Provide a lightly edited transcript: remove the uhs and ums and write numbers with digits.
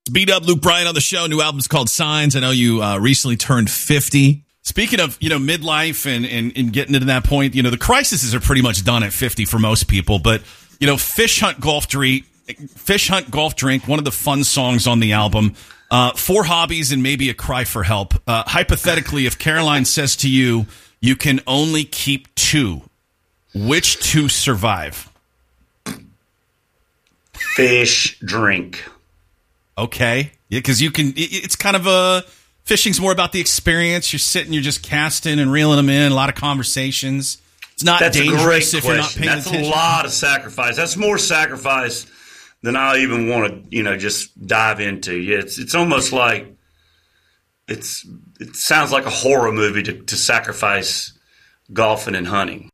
Beat up Luke Bryan on the show. New album's called Signs. I know you recently turned 50. Speaking of, midlife and getting to that point, the crises are pretty much done at 50 for most people. But, Fish Hunt Golf Drink, one of the fun songs on the album. 4 hobbies and maybe a cry for help. Hypothetically, if Caroline says to you, you can only keep 2, which 2 survive? Fish, drink. Okay. Yeah, because it's kind of fishing's more about the experience. You're sitting, you're just casting and reeling them in, a lot of conversations. It's not dangerous if you're not paying attention. That's a lot of sacrifice. That's more sacrifice than I even want to, just dive into. Yeah, it's almost like it sounds like a horror movie to sacrifice golfing and hunting.